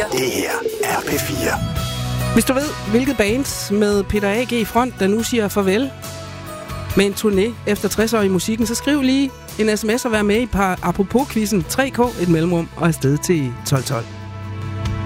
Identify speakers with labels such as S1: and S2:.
S1: Det her er P4.
S2: Hvis du ved, hvilket bands med Peter A.G. i front, der nu siger farvel med en turné efter 60 år i musikken, så skriv lige en sms og vær med i apropos-quizzen 3K et mellemrum og afsted til 1212.